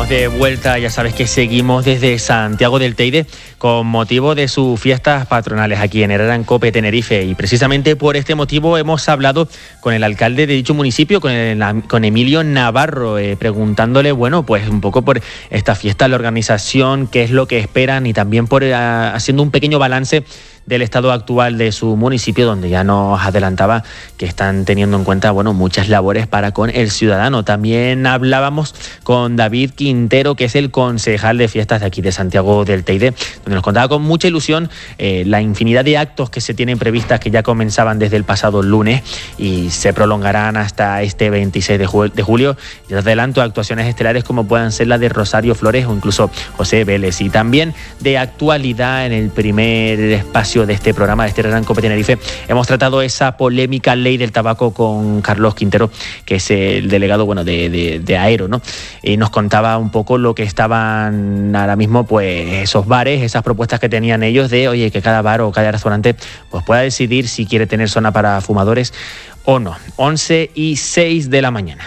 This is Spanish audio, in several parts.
Estamos de vuelta, ya sabes que seguimos desde Santiago del Teide con motivo de sus fiestas patronales aquí en Herrera en Cope, Tenerife, y precisamente por este motivo hemos hablado con el alcalde de dicho municipio, con Emilio Navarro, preguntándole, bueno, pues un poco por esta fiesta, la organización, qué es lo que esperan y también por haciendo un pequeño balance del estado actual de su municipio, donde ya nos adelantaba que están teniendo en cuenta, bueno, muchas labores para con el ciudadano. También hablábamos con David Quintero, que es el concejal de fiestas de aquí de Santiago del Teide, donde nos contaba con mucha ilusión la infinidad de actos que se tienen previstas, que ya comenzaban desde el pasado lunes y se prolongarán hasta este 26 de julio. Y os adelanto, actuaciones estelares como puedan ser la de Rosario Flores o incluso José Vélez. Y también de actualidad, en el primer espacio de este programa, de este Herrera en Cope Tenerife, hemos tratado esa polémica ley del tabaco con Carlos Quintero, que es el delegado, bueno, de Aero, ¿no? Y nos contaba un poco lo que estaban ahora mismo, pues esos bares, esas propuestas que tenían ellos de, oye, que cada bar o cada restaurante pues pueda decidir si quiere tener zona para fumadores o no. 11:06 de la mañana.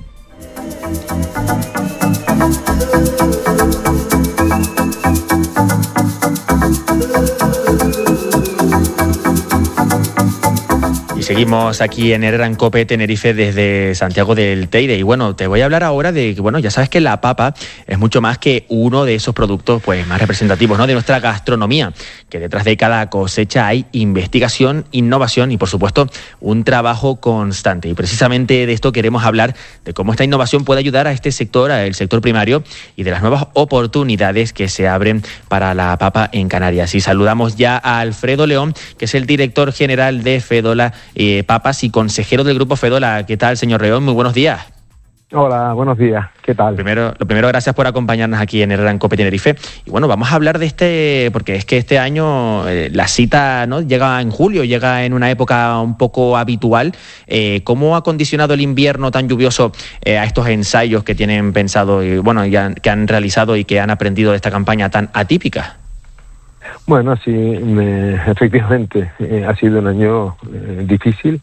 Seguimos aquí en Herrera en Cope Tenerife desde Santiago del Teide. Y bueno, te voy a hablar ahora de que, bueno, ya sabes que la papa es mucho más que uno de esos productos pues más representativos, ¿no?, de nuestra gastronomía, que detrás de cada cosecha hay investigación, innovación y, por supuesto, un trabajo constante. Y precisamente de esto queremos hablar, de cómo esta innovación puede ayudar a este sector, al sector primario, y de las nuevas oportunidades que se abren para la papa en Canarias. Y saludamos ya a Alfredo León, que es el director general de Fedola Papas y consejero del Grupo Fedola. ¿Qué tal, señor León? Muy buenos días. Hola, buenos días. ¿Qué tal? Lo primero, gracias por acompañarnos aquí en Herrera en Cope Tenerife. Y bueno, vamos a hablar de porque es que este año la cita, ¿no?, llega en julio, llega en una época un poco habitual. ¿Cómo ha condicionado el invierno tan lluvioso a estos ensayos que tienen pensado y, bueno, que han realizado y que han aprendido de esta campaña tan atípica? Bueno, sí, efectivamente ha sido un año difícil,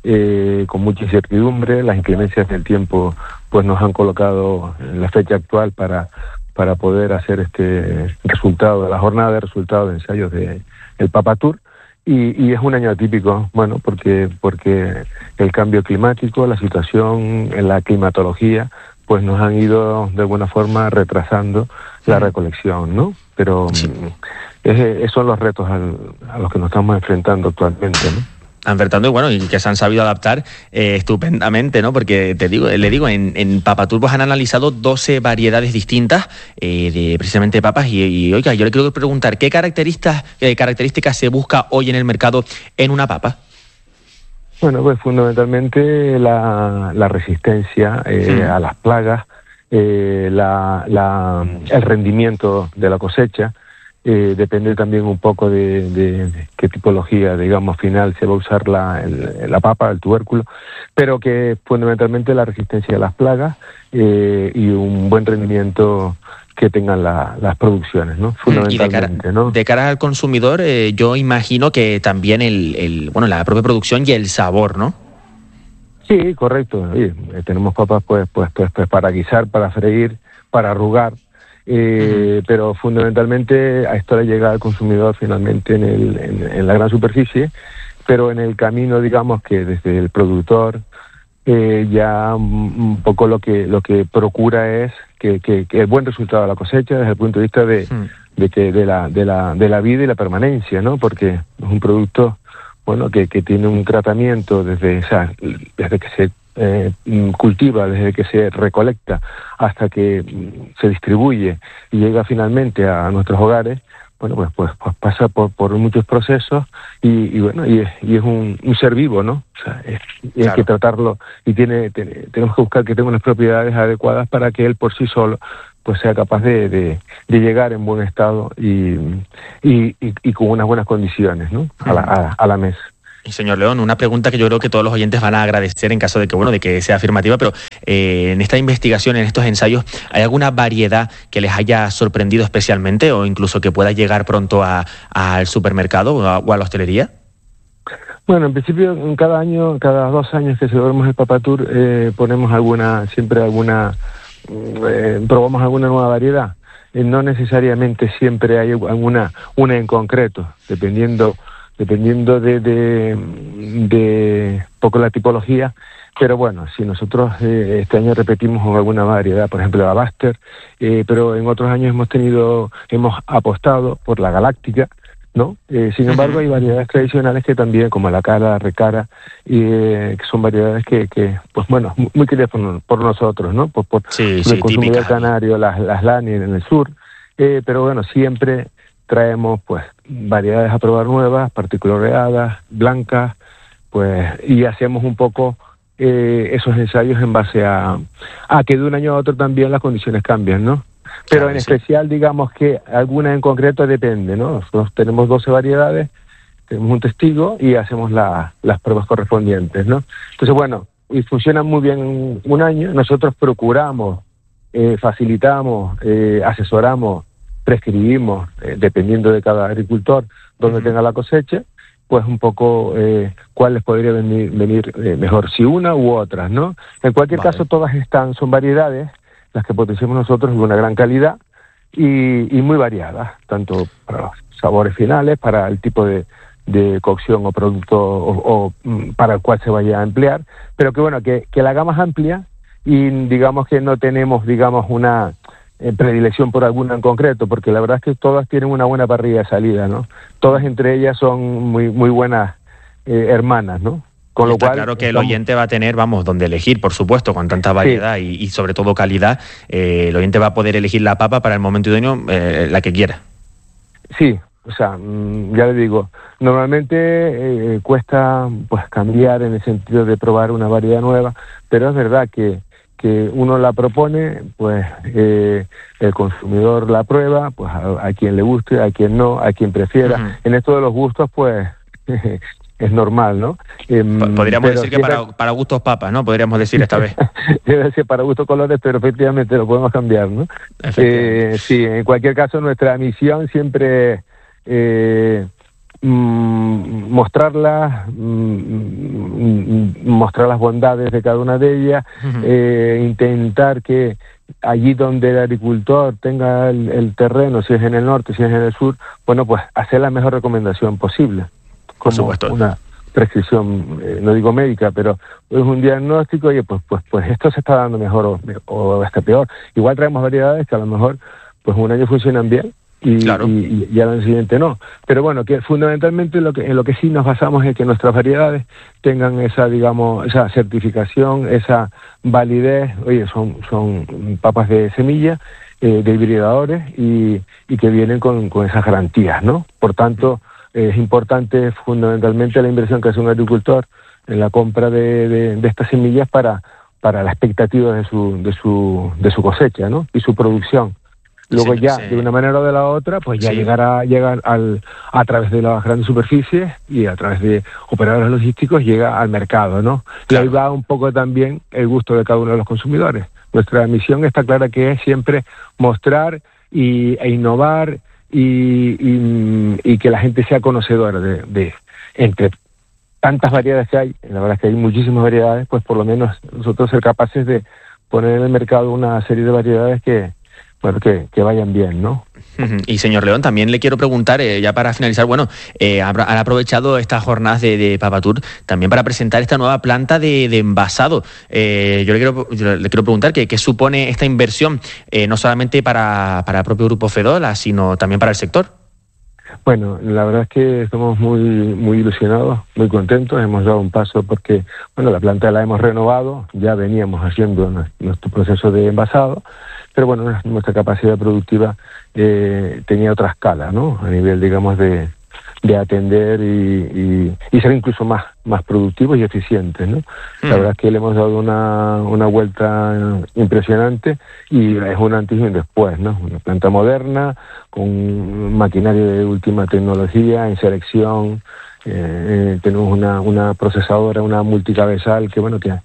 con mucha incertidumbre. Las inclemencias del tiempo pues nos han colocado en la fecha actual para poder hacer este resultado de la jornada de resultados de ensayos del Papa Tour. Y es un año atípico, bueno, porque el cambio climático, la situación en la climatología, pues nos han ido de alguna forma retrasando la recolección, ¿no? Pero sí, esos son los retos a los que nos estamos enfrentando actualmente, ¿no? Enfrentando, y bueno, y que se han sabido adaptar estupendamente, ¿no? Porque le digo, en Papatur pues han analizado 12 variedades distintas de precisamente papas y oiga, yo le quiero preguntar, ¿qué características se busca hoy en el mercado en una papa? Bueno, pues fundamentalmente la resistencia a las plagas, el rendimiento de la cosecha. Depende también un poco de qué tipología, digamos, final se va a usar la papa, el tubérculo, pero que fundamentalmente la resistencia a las plagas y un buen rendimiento que tengan las producciones, ¿no? Fundamentalmente, ¿no? De cara al consumidor, yo imagino que también la propia producción y el sabor, ¿no? Sí, correcto. Oye, tenemos papas pues para guisar, para freír, para arrugar. Pero fundamentalmente a esto le llega al consumidor finalmente en la gran superficie, pero en el camino, digamos que desde el productor ya un poco lo que procura es que el buen resultado de la cosecha desde el punto de vista de la vida y la permanencia, ¿no? Porque es un producto, bueno, que tiene un tratamiento desde que se cultiva, desde que se recolecta hasta que se distribuye y llega finalmente a nuestros hogares. Bueno, pues pasa por muchos procesos y es un ser vivo, ¿no? O sea, hay que tratarlo y tenemos que buscar que tenga unas propiedades adecuadas para que él por sí solo pues sea capaz de llegar en buen estado y con unas buenas condiciones, ¿no? a la mesa. Y señor León, una pregunta que yo creo que todos los oyentes van a agradecer en caso de que sea afirmativa, pero en esta investigación, en estos ensayos, ¿hay alguna variedad que les haya sorprendido especialmente o incluso que pueda llegar pronto al supermercado o a la hostelería? Bueno, en principio, cada 2 años que celebramos el Papa Tour, ponemos siempre alguna probamos alguna nueva variedad. No necesariamente siempre hay una en concreto, dependiendo de poco la tipología. Pero bueno, si nosotros este año repetimos con alguna variedad, por ejemplo la Buster, pero en otros años hemos apostado por la Galáctica, ¿no? Sin embargo, hay variedades tradicionales que también, como la Cara, la Recara, que son variedades que pues bueno, muy queridas por nosotros, ¿no? Por el consumidor canario, las Lani en el sur, pero bueno, siempre traemos pues variedades a probar nuevas, particulareadas, blancas, pues, y hacemos un poco esos ensayos en base a que de un año a otro también las condiciones cambian, ¿no? Pero claro, en especial, digamos que alguna en concreto depende, ¿no? Nosotros tenemos 12 variedades, tenemos un testigo y hacemos las pruebas correspondientes, ¿no? Entonces, bueno, y funciona muy bien un año. Nosotros procuramos, facilitamos, asesoramos, prescribimos, dependiendo de cada agricultor, donde tenga la cosecha, pues un poco cuál les podría venir mejor, si una u otras, ¿no? En cualquier caso, todas son variedades, las que potenciamos nosotros, de una gran calidad y muy variadas, tanto para los sabores finales, para el tipo de cocción o producto o para el cual se vaya a emplear, pero que bueno, que la gama es amplia y digamos que no tenemos, digamos, una predilección por alguna en concreto, porque la verdad es que todas tienen una buena parrilla de salida, ¿no? Todas entre ellas son muy buenas hermanas, ¿no? Con lo cual, claro que el oyente va a tener, donde elegir, por supuesto, con tanta variedad y sobre todo calidad, el oyente va a poder elegir la papa para el momento idóneo, la que quiera. Sí, o sea, ya le digo, normalmente cuesta pues cambiar en el sentido de probar una variedad nueva, pero es verdad que uno la propone, pues el consumidor la prueba, pues a quien le guste, a quien no, a quien prefiera. En esto de los gustos, pues es normal, ¿no? Podríamos decir que para gustos papas, ¿no? Podríamos decir esta vez. Debe decir para gustos colores, pero efectivamente lo podemos cambiar, ¿no? Sí, en cualquier caso, nuestra misión siempre mostrar las bondades de cada una de ellas, intentar que allí donde el agricultor tenga el terreno, si es en el norte, si es en el sur, bueno, pues hacer la mejor recomendación posible. Por supuesto. Una prescripción, no digo médica, pero es un diagnóstico y pues esto se está dando mejor o está peor. Igual traemos variedades que a lo mejor pues un año funcionan bien y al año siguiente no. Pero bueno, que fundamentalmente en lo que sí nos basamos es que nuestras variedades tengan esa, digamos, esa certificación, esa validez. Oye, son papas de semilla, de hibridadores y que vienen con esas garantías, ¿no? Por tanto, es importante fundamentalmente la inversión que hace un agricultor en la compra de estas semillas para la expectativa de su cosecha, ¿no? Y su producción. Luego de una manera o de la otra, pues ya llegar a través de las grandes superficies y a través de operadores logísticos llega al mercado, ¿no? Claro. Y ahí va un poco también el gusto de cada uno de los consumidores. Nuestra misión está clara, que es siempre mostrar e innovar y que la gente sea conocedora de entre tantas variedades que hay. La verdad es que hay muchísimas variedades, pues por lo menos nosotros ser capaces de poner en el mercado una serie de variedades que vayan bien, ¿no? Y señor León, también le quiero preguntar, ya para finalizar, han aprovechado estas jornadas de Papatour también para presentar esta nueva planta de envasado. Yo le quiero preguntar qué supone esta inversión, no solamente para el propio Grupo Fedola, sino también para el sector. Bueno, la verdad es que estamos muy ilusionados, muy contentos. Hemos dado un paso porque, la planta la hemos renovado, ya veníamos haciendo nuestro proceso de envasado, pero bueno, nuestra capacidad productiva tenía otra escala, ¿no? A nivel, digamos, de atender y ser incluso más productivos y eficientes, ¿no? La verdad es que le hemos dado una vuelta impresionante y es un antes y un después, ¿no? Una planta moderna, con maquinaria de última tecnología, en selección, tenemos una procesadora, una multicabezal que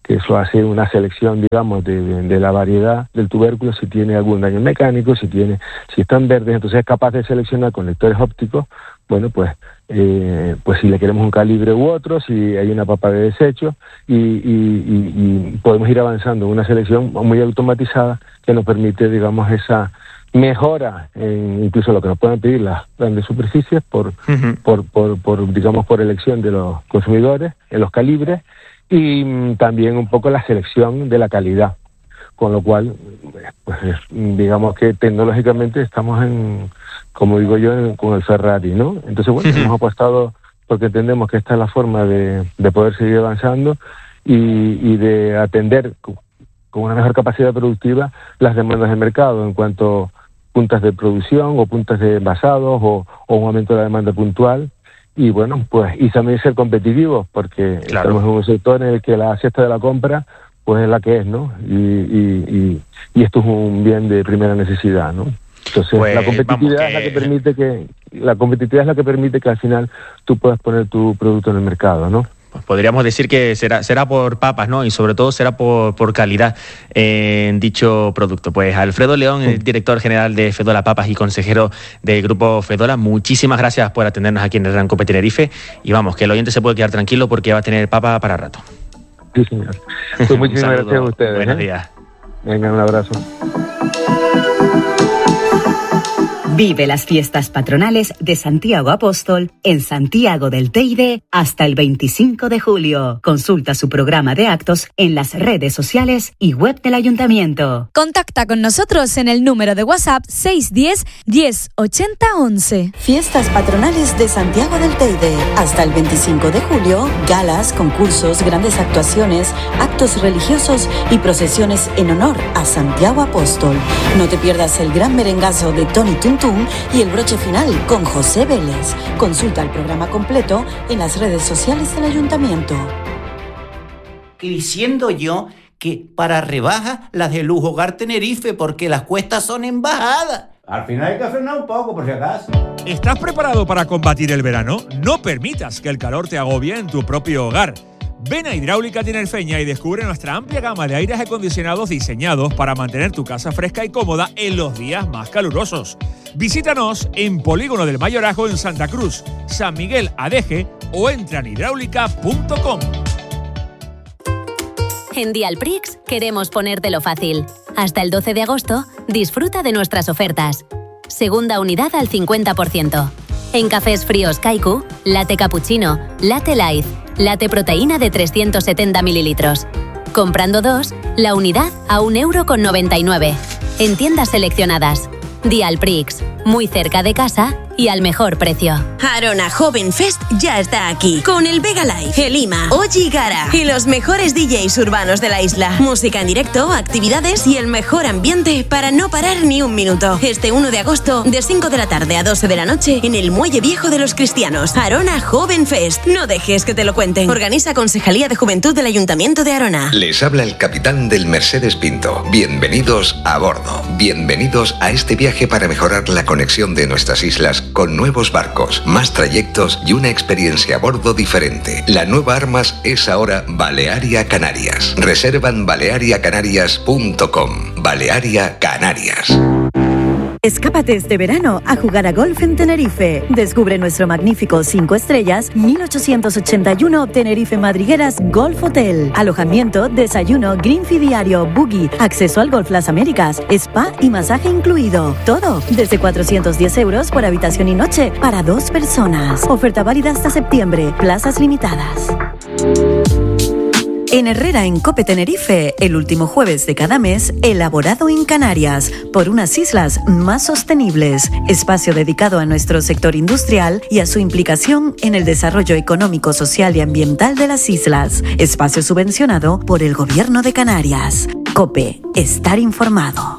que eso hace una selección, digamos, de la variedad del tubérculo, si tiene algún daño mecánico, si están verdes, entonces es capaz de seleccionar con lectores ópticos, bueno, pues si le queremos un calibre u otro, si hay una papa de desecho, y podemos ir avanzando en una selección muy automatizada que nos permite, digamos, esa mejora en incluso lo que nos puedan pedir las grandes superficies por elección de los consumidores en los calibres, y también un poco la selección de la calidad, con lo cual pues digamos que tecnológicamente estamos como digo yo, con el Ferrari, ¿no? Entonces bueno, hemos apostado porque entendemos que esta es la forma de poder seguir avanzando y de atender con una mejor capacidad productiva las demandas del mercado en cuanto a puntas de producción o puntas de envasados o un aumento de la demanda puntual. Y bueno, pues y también ser competitivos, porque estamos en un sector en el que la cesta de la compra pues es la que es, ¿no? Y esto es un bien de primera necesidad, ¿no? Entonces pues, la competitividad es la que permite que al final tú puedas poner tu producto en el mercado, ¿no? Pues podríamos decir que será por papas, ¿no? Y sobre todo será por calidad en dicho producto. Pues Alfredo León, el director general de Fedola Papas y consejero del Grupo Fedola, muchísimas gracias por atendernos aquí en el Gran Cope Tenerife. Y vamos, que el oyente se puede quedar tranquilo porque va a tener papa para rato. Sí, señor. Pues muchísimas gracias a ustedes. Buenos días. Venga, un abrazo. Vive las fiestas patronales de Santiago Apóstol en Santiago del Teide hasta el 25 de julio. Consulta su programa de actos en las redes sociales y web del Ayuntamiento. Contacta con nosotros en el número de WhatsApp 610 10 80 11. Fiestas patronales de Santiago del Teide. Hasta el 25 de julio, galas, concursos, grandes actuaciones, actos religiosos y procesiones en honor a Santiago Apóstol. No te pierdas el gran merengazo de Tony Tuntún y el broche final con José Vélez. Consulta el programa completo en las redes sociales del Ayuntamiento. Diciendo yo que para rebajas las de Lujo Hogar Tenerife, porque las cuestas son en bajada. Al final hay que frenar un poco, por si acaso. ¿Estás preparado para combatir el verano? No permitas que el calor te agobie en tu propio hogar. Ven a Hidráulica Tinerfeña y descubre nuestra amplia gama de aires acondicionados diseñados para mantener tu casa fresca y cómoda en los días más calurosos. Visítanos en Polígono del Mayorazgo en Santa Cruz, San Miguel Adeje o entra en hidráulica.com. En Dialprix queremos ponértelo fácil. Hasta el 12 de agosto, disfruta de nuestras ofertas. Segunda unidad al 50%. En cafés fríos Kaiku, latte cappuccino, latte light, latte proteína de 370 mililitros. Comprando 2, la unidad a 1,99 €. En tiendas seleccionadas. Dialprix, muy cerca de casa y al mejor precio. Arona Joven Fest ya está aquí, con el Vega Live, el Ima, Oji Gara y los mejores DJs urbanos de la isla. Música en directo, actividades y el mejor ambiente para no parar ni un minuto. Este 1 de agosto, de 5 de la tarde a 12 de la noche, en el Muelle Viejo de los Cristianos. Arona Joven Fest. No dejes que te lo cuenten. Organiza Concejalía de Juventud del Ayuntamiento de Arona. Les habla el capitán del Mercedes Pinto. Bienvenidos a bordo. Bienvenidos a este viaje para mejorar la conexión de nuestras islas con nuevos barcos, más trayectos y una experiencia a bordo diferente. La nueva Armas es ahora Balearia Canarias. Reserva en baleariacanarias.com. Balearia Canarias. Escápate este verano a jugar a golf en Tenerife. Descubre nuestro magnífico 5 estrellas 1881 Tenerife Madrigueras Golf Hotel. Alojamiento, desayuno, green fee diario, buggy, acceso al Golf Las Américas, spa y masaje incluido. Todo desde 410 € por habitación y noche para 2 personas. Oferta válida hasta septiembre. Plazas limitadas. En Herrera, en Cope Tenerife, el último jueves de cada mes, elaborado en Canarias, por unas islas más sostenibles. Espacio dedicado a nuestro sector industrial y a su implicación en el desarrollo económico, social y ambiental de las islas. Espacio subvencionado por el Gobierno de Canarias. Cope, estar informado.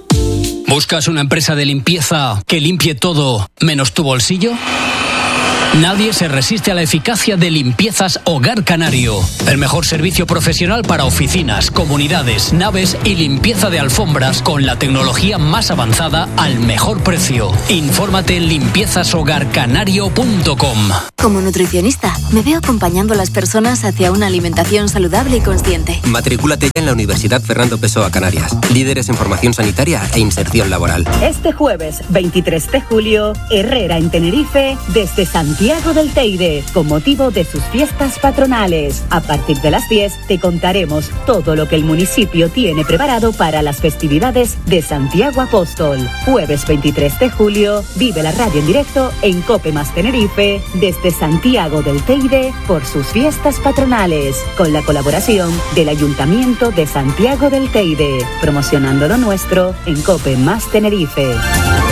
¿Buscas una empresa de limpieza que limpie todo menos tu bolsillo? Nadie se resiste a la eficacia de Limpiezas Hogar Canario. El mejor servicio profesional para oficinas, comunidades, naves y limpieza de alfombras con la tecnología más avanzada al mejor precio. Infórmate en limpiezashogarcanario.com. Como nutricionista, me veo acompañando a las personas hacia una alimentación saludable y consciente. Matricúlate ya en la Universidad Fernando Pessoa Canarias. Líderes en formación sanitaria e inserción laboral. Este jueves 23 de julio, Herrera en Tenerife, desde Santiago del Teide, con motivo de sus fiestas patronales. A partir de las 10 te contaremos todo lo que el municipio tiene preparado para las festividades de Santiago Apóstol. Jueves 23 de julio, vive la radio en directo en COPE más Tenerife, desde Santiago del Teide, por sus fiestas patronales, con la colaboración del Ayuntamiento de Santiago del Teide, promocionando lo nuestro en COPE más Tenerife.